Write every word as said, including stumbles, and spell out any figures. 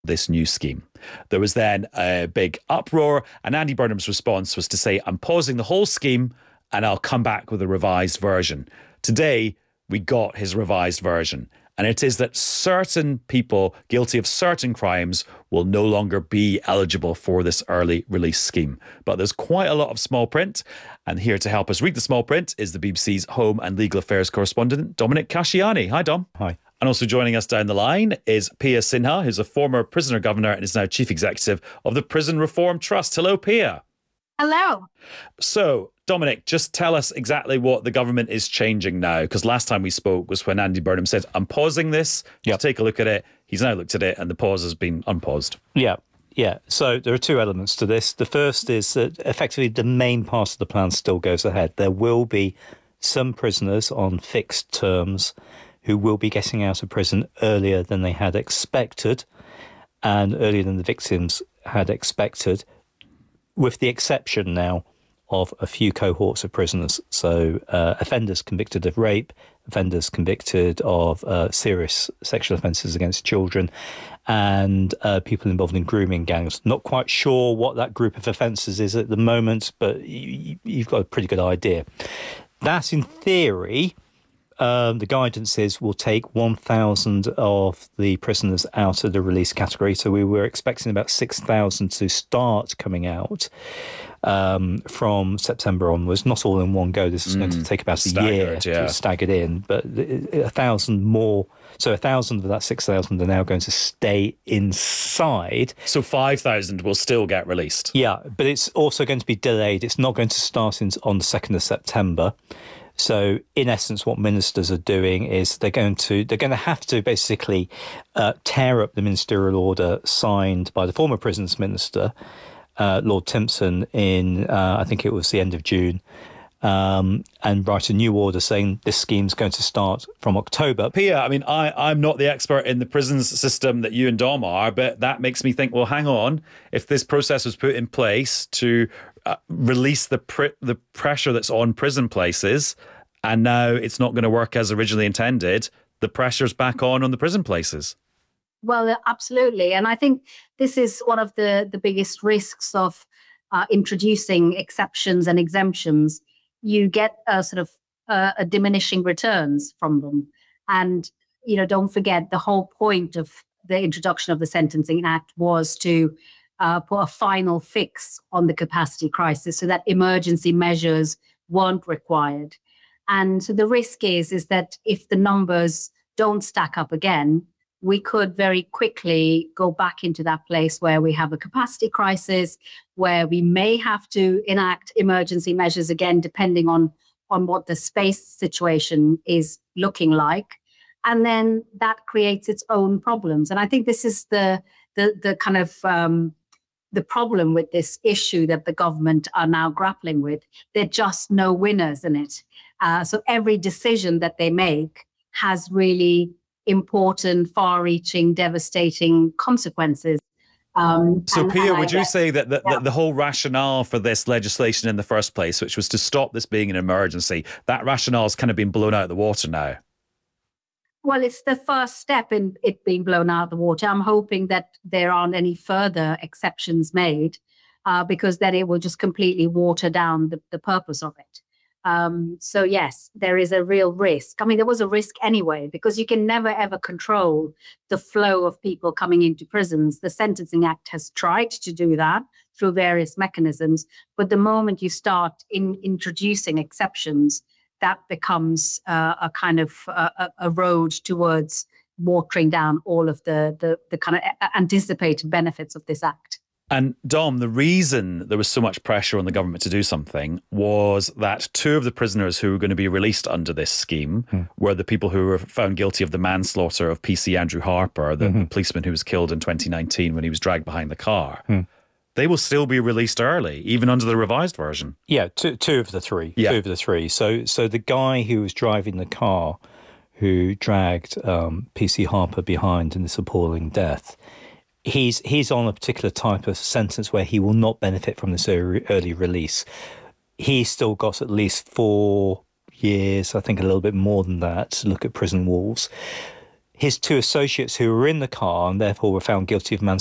this new scheme. There was then a big uproar, and Andy Burnham's response was to say, I'm pausing the whole scheme and I'll come back with a revised version. Today, we got his revised version, and it is that certain people guilty of certain crimes will no longer be eligible for this early release scheme. But there's quite a lot of small print, and here to help us read the small print is the B B C's Home and Legal Affairs correspondent, Dominic Casciani. Hi, Dom. Hi. And also joining us down the line is Pia Sinha, who's a former prisoner governor and is now chief executive of the Prison Reform Trust. Hello, Pia. Hello. So, Dominic, just tell us exactly what the government is changing now, because last time we spoke was when Andy Burnham said, I'm pausing this, yep. take a look at it. He's now looked at it and the pause has been unpaused. Yeah, yeah. So there are two elements to this. The first is that effectively the main part of the plan still goes ahead. There will be some prisoners on fixed terms who will be getting out of prison earlier than they had expected and earlier than the victims had expected, with the exception now of a few cohorts of prisoners. So uh, offenders convicted of rape, offenders convicted of uh, serious sexual offences against children, and uh, people involved in grooming gangs. Not quite sure what that group of offences is at the moment, but you, you've got a pretty good idea. That, in theory, Um, the guidance is we'll take one thousand of the prisoners out of the release category. So we were expecting about six thousand to start coming out um, from September onwards. Not all in one go. This is mm, going to take about a year yeah. to stagger it in. But a thousand more. So a thousand of that six thousand are now going to stay inside. So five thousand will still get released. Yeah, but it's also going to be delayed. It's not going to start in, on the second of September. So, in essence, what ministers are doing is they're going to they're going to have to basically uh, tear up the ministerial order signed by the former prisons minister, uh, Lord Timpson, in uh, I think it was the end of June, um, and write a new order saying this scheme's going to start from October. Pia, I mean, I, I'm not the expert in the prisons system that you and Dom are, but that makes me think, well, hang on, if this process was put in place to Uh, release the pr- the pressure that's on prison places, and now it's not going to work as originally intended, the pressure's back on on the prison places. Well, absolutely. And I think this is one of the, the biggest risks of uh, introducing exceptions and exemptions. You get a sort of uh, a diminishing returns from them. And, you know, don't forget the whole point of the introduction of the Sentencing Act was to Uh, put a final fix on the capacity crisis so that emergency measures weren't required. And so the risk is, is that if the numbers don't stack up again, we could very quickly go back into that place where we have a capacity crisis, where we may have to enact emergency measures again, depending on, on what the space situation is looking like. And then that creates its own problems. And I think this is the, the, the kind of... Um, the problem with this issue that the government are now grappling with. There are just no winners in it. Uh, so every decision that they make has really important, far-reaching, devastating consequences. Um, so, and, Pia, and would I you guess, say that the, yeah. the, the whole rationale for this legislation in the first place, which was to stop this being an emergency, that rationale has kind of been blown out of the water now? Well, it's the first step in it being blown out of the water. I'm hoping that there aren't any further exceptions made, uh, because then it will just completely water down the, the purpose of it. Um, so, yes, there is a real risk. I mean, there was a risk anyway, because you can never, ever control the flow of people coming into prisons. The Sentencing Act has tried to do that through various mechanisms. But the moment you start in introducing exceptions, that becomes uh, a kind of uh, a road towards watering down all of the, the the kind of anticipated benefits of this act. And Dom, the reason there was so much pressure on the government to do something was that two of the prisoners who were going to be released under this scheme hmm. were the people who were found guilty of the manslaughter of P C Andrew Harper, the mm-hmm. policeman who was killed in twenty nineteen when he was dragged behind the car. Hmm. They will still be released early, even under the revised version. Yeah, two, two of the three. Yeah. Two of the three. So so the guy who was driving the car who dragged um, P C Harper behind in this appalling death, he's he's on a particular type of sentence where he will not benefit from this early, early release. He's still got at least four years, I think a little bit more than that, to look at prison walls. his two associates who were in the car and therefore were found guilty of manslaughter